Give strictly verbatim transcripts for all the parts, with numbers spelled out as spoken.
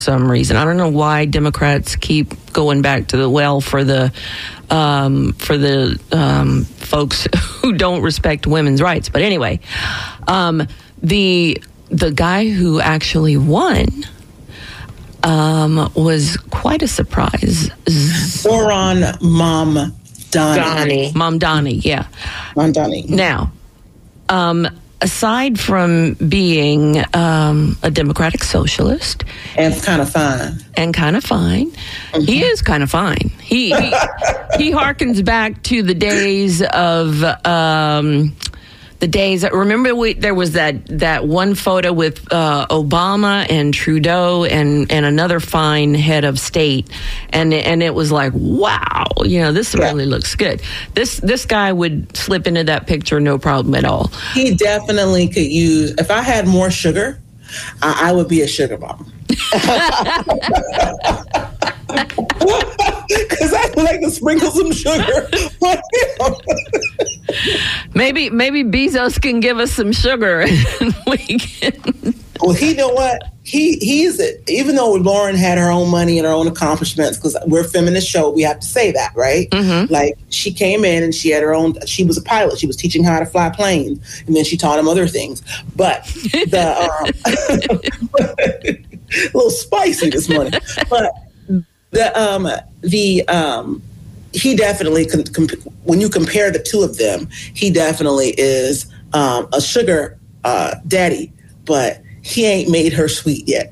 some reason. I don't know why Democrats keep going back to the well for the um, for the um, folks who don't respect women's rights. But anyway, um, the the guy who actually won um, was quite a surprise. Zohran Mamdani. Donnie. Mamdani, yeah. Mamdani. Now, um, aside from being um, a democratic socialist and kind of fine, and kind of fine, mm-hmm. he is kind of fine. He he, he harkens back to the days of um, the days. Remember, we, there was that that one photo with uh, Obama and Trudeau and and another fine head of state, and and it was like, wow, you know, this yeah. really looks good. This this guy would slip into that picture, no problem at all. He definitely could use. If I had more sugar, I, I would be a sugar mama. Because I like to sprinkle some sugar on him. Maybe maybe Bezos can give us some sugar and we can. Well, he know what he he's even though Lauren had her own money and her own accomplishments, because we're a feminist show, we have to say that, right? Mm-hmm. Like, she came in and she had her own. She was a pilot. She was teaching how to fly planes, and then she taught him other things. But the um, a little spicy this morning, but. The um the um he definitely com- com- when you compare the two of them, he definitely is um, a sugar uh, daddy, but he ain't made her sweet yet.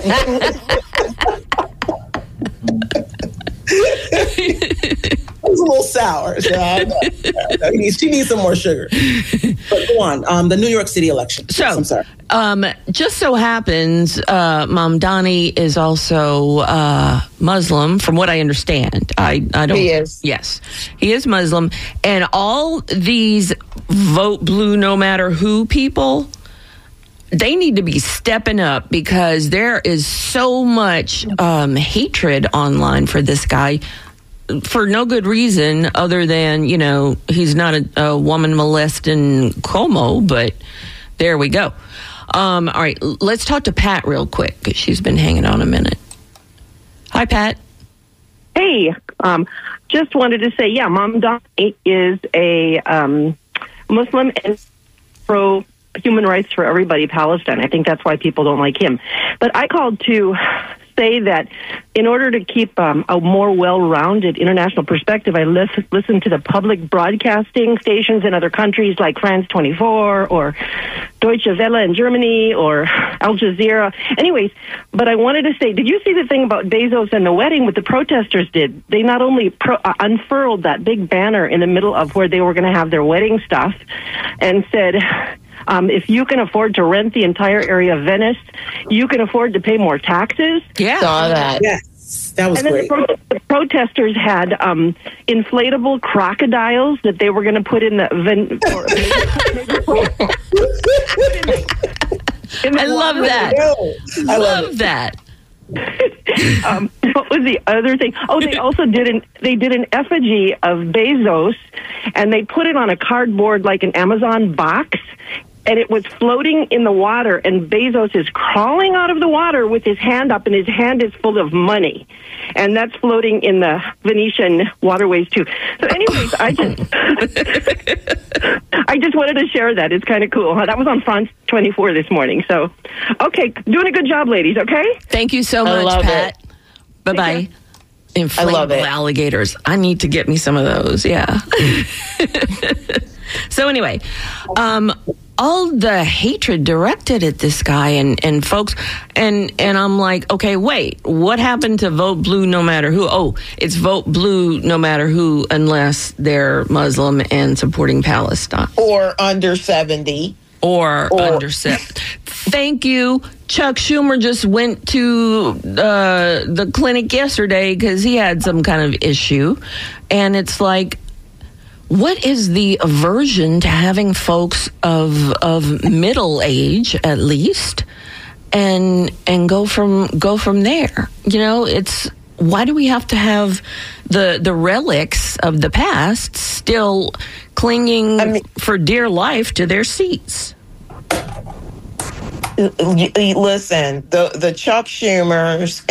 It was a little sour. So I know. She needs, she needs some more sugar. But go on. Um, the New York City election. So, I'm sorry. Um, just so happens, uh, Mamdani is also uh, Muslim, from what I understand. I, I don't. He is. Yes, he is Muslim, and all these vote blue, no matter who people. They need to be stepping up, because there is so much um, hatred online for this guy for no good reason other than, you know, he's not a, a woman molesting Cuomo, but there we go. Um, all right, let's talk to Pat real quick, because she's been hanging on a minute. Hi, Pat. Hey, um, just wanted to say, yeah, Mamdani is a um, Muslim and pro human rights for everybody, Palestine. I think that's why people don't like him. But I called to say that in order to keep um, a more well-rounded international perspective, I listen, listen to the public broadcasting stations in other countries like France twenty-four or Deutsche Welle in Germany or Al Jazeera. Anyways, but I wanted to say, did you see the thing about Bezos and the wedding, what the protesters did? They not only pro- uh, unfurled that big banner in the middle of where they were going to have their wedding stuff and said, Um, if you can afford to rent the entire area of Venice, you can afford to pay more taxes. Yeah, saw that. Yes, that was and then great. The, pro- the protesters had um, inflatable crocodiles that they were going to put in the. Ven- or, in the I love water. that. I love, love that. um, what was the other thing? Oh, they also did an they did an effigy of Bezos, and they put it on a cardboard like an Amazon box, and it was floating in the water, and Bezos is crawling out of the water with his hand up, and his hand is full of money, and that's floating in the Venetian waterways too. So anyways, I just I just wanted to share that. It's kind of cool. That was on France twenty-four this morning. So, okay, doing a good job, ladies, okay? Thank you so I much, love Pat. it. Bye-bye. Inflatable I love it. alligators. I need to get me some of those, yeah. So anyway, um, all the hatred directed at this guy and, and folks, and, and I'm like, okay, wait, what happened to vote blue no matter who? Oh, it's vote blue no matter who, unless they're Muslim and supporting Palestine. Or under seventy. Or, or under seven. Thank you. Chuck Schumer just went to uh, the clinic yesterday because he had some kind of issue. And it's like, what is the aversion to having folks of of middle age, at least, and and go from go from there? You know, it's why do we have to have the the relics of the past still clinging I mean, for dear life to their seats? Listen, the the Chuck Schumers